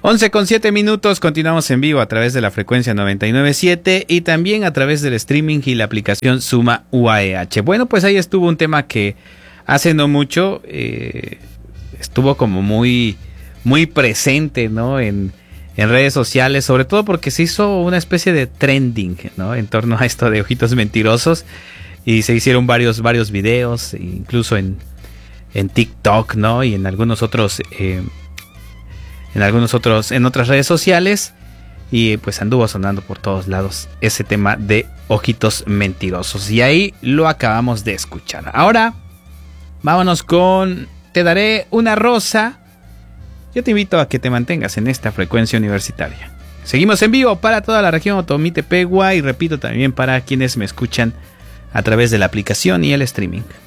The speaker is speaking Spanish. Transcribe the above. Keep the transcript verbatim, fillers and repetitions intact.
once con siete minutos, continuamos en vivo a través de la frecuencia noventa y nueve punto siete y también a través del streaming y la aplicación Suma U A E H. Bueno, pues ahí estuvo un tema que hace no mucho eh, estuvo como muy, muy presente, ¿no? En, en redes sociales, sobre todo porque se hizo una especie de trending, ¿no? En torno a esto de ojitos mentirosos y se hicieron varios, varios videos, incluso en, en TikTok, ¿no? Y en algunos otros... Eh, en algunos otros, en otras redes sociales, y pues anduvo sonando por todos lados ese tema de ojitos mentirosos, y ahí lo acabamos de escuchar. Ahora vámonos con Te daré una rosa. Yo te invito a que te mantengas en esta frecuencia universitaria. Seguimos en vivo para toda la región Otomí-Tepehua, y repito, también para quienes me escuchan a través de la aplicación y el streaming.